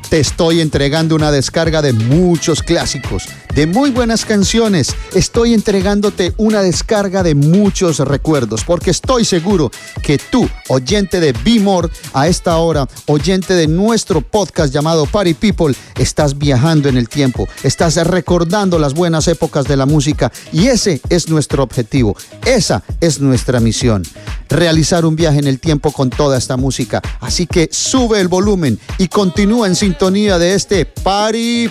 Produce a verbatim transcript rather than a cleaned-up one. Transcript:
Te estoy entregando una descarga de muchos clásicos, de muy buenas canciones. Estoy entregándote una descarga de muchos recuerdos, porque estoy seguro que tú, oyente de Be More, a esta hora, oyente de nuestro podcast llamado Party People, estás viajando en el tiempo, estás recordando las buenas épocas de la música, y ese es nuestro objetivo, esa es nuestra misión, realizar un viaje en el tiempo con toda esta música. Así que sube el volumen y continúa en sintonía de este Party